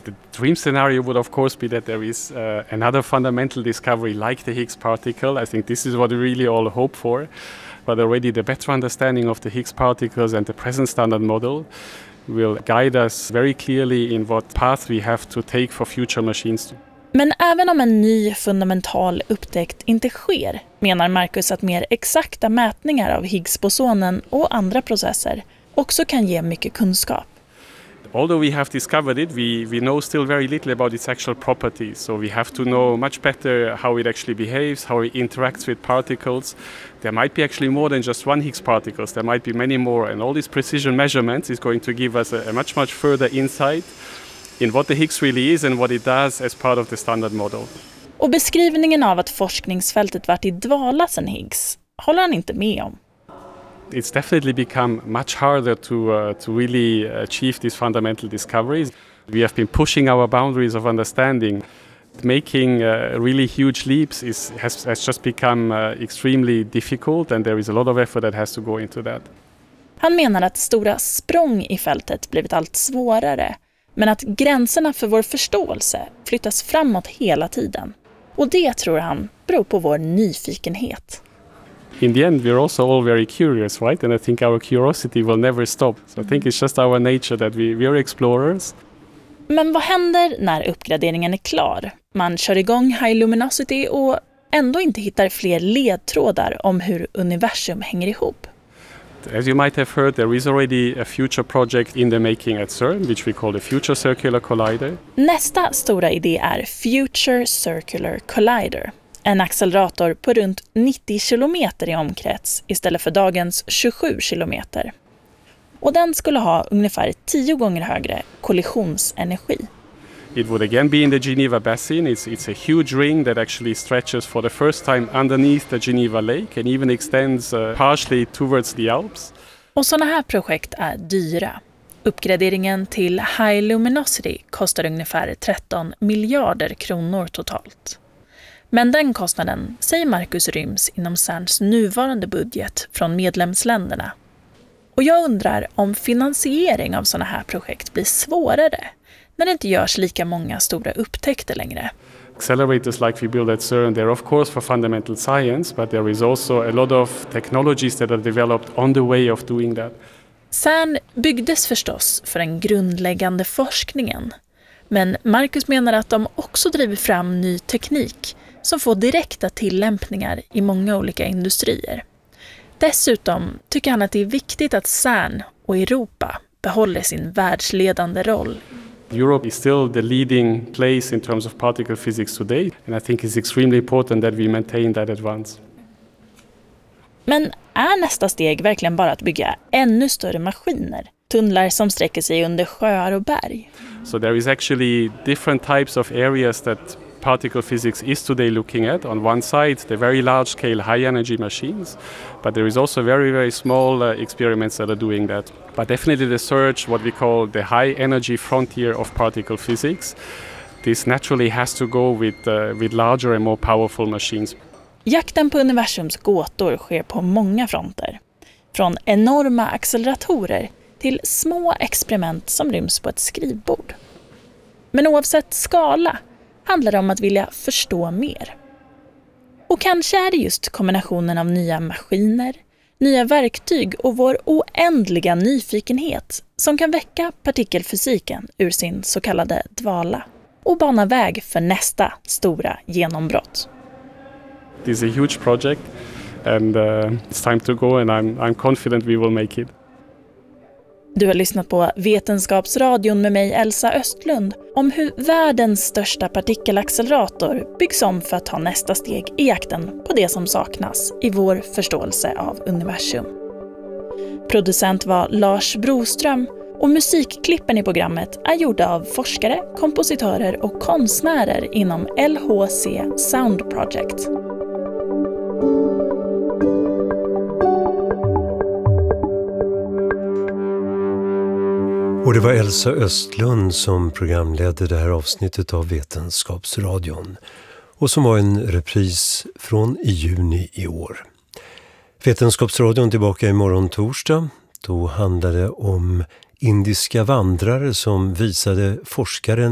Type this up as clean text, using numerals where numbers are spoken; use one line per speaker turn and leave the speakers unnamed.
The dream scenario would of course be that there is another fundamental discovery like the Higgs particle. I think this is what we really all hope for. But already the better understanding of the Higgs particles and the present standard model will guide us very clearly in what path we have to take for future machines.
Men även om en ny fundamental upptäckt inte sker, menar Marcus att mer exakta mätningar av Higgs-bosonen och andra processer också kan ge mycket kunskap.
Although we have discovered it, we know still very little about its actual properties. So we have to know much better how it actually behaves, how it interacts with particles. There might be actually more than just one Higgs particles. There might be many more. And all these precision measurements is going to give us a much further insight in what the Higgs really is and what it does as part of the standard model.
Och beskrivningen av att forskningsfältet varit i dvala sedan Higgs håller han inte med om.
It's definitely become much harder to really achieve these fundamental discoveries. We have been pushing our boundaries of understanding. Making really huge leaps has just become extremely difficult, and there is a lot of effort that has to go into that.
Han menar att stora språng i fältet blivit allt svårare, men att gränserna för vår förståelse flyttas framåt hela tiden. Och det tror han beror på vår nyfikenhet.
In the end, we're also all very curious, right? And I think our curiosity will never stop. So I think it's just our nature that we are explorers.
Men vad händer när uppgraderingen är klar? Man kör igång High Luminosity och ändå inte hittar fler ledtrådar om hur universum hänger ihop.
As you might have heard, there is already a future project in the making at CERN, which we call the Future Circular Collider.
Nästa stora idé är Future Circular Collider. En accelerator på runt 90 kilometer i omkrets istället för dagens 27 kilometer. Och den skulle ha ungefär 10 gånger högre kollisionsenergi.
It would again be in the Geneva Basin. It's a huge ring that actually stretches for the first time underneath the Geneva Lake and even extends partially towards the Alps.
Och sådana här projekt är dyra. Uppgraderingen till High Luminosity kostar ungefär 13 miljarder kronor totalt. Men den kostnaden, säger Marcus, ryms inom CERNs nuvarande budget från medlemsländerna. Och jag undrar om finansiering av sådana här projekt blir svårare när det inte görs lika många stora upptäckter längre.
Accelerators like we build at CERN, they're of course for fundamental science, but there is also a lot of technologies that are developed on the way of doing that.
CERN byggdes förstås för den grundläggande forskningen. Men Marcus menar att de också driver fram ny teknik som får direkta tillämpningar i många olika industrier. Dessutom tycker han att det är viktigt att CERN och Europa behåller sin världsledande roll.
Europe is still the leading place in terms of particle physics today, and I think it's extremely important that we maintain that advance.
Men är nästa steg verkligen bara att bygga ännu större maskiner? Tunnlar som sträcker sig under sjöar och berg?
So there is actually different types of areas that particle physics is today looking at. On one side, the very large-scale high-energy machines, but there is also very small experiments that are doing that. But definitely the search, what we call the high-energy frontier of particle physics, this naturally has to go with larger and more powerful machines.
Jakten på universums gåtor sker på många fronter. Från enorma acceleratorer till små experiment som ryms på ett skrivbord. Men oavsett skala handlar det om att vilja förstå mer. Och kanske är det just kombinationen av nya maskiner, nya verktyg och vår oändliga nyfikenhet som kan väcka partikelfysiken ur sin så kallade dvala och bana väg för nästa stora genombrott.
This is a huge project and it's time to go and I'm confident we will make it.
Du har lyssnat på Vetenskapsradion med mig, Elsa Östlund, om hur världens största partikelaccelerator byggs om för att ta nästa steg i jakten på det som saknas i vår förståelse av universum. Producent var Lars Broström och musikklippen i programmet är gjorda av forskare, kompositörer och konstnärer inom LHC Sound Project.
Och det var Elsa Östlund som programledde det här avsnittet av Vetenskapsradion och som var en repris från i juni i år. Vetenskapsradion tillbaka imorgon torsdag. Då handlade det om indiska vandrare som visade forskaren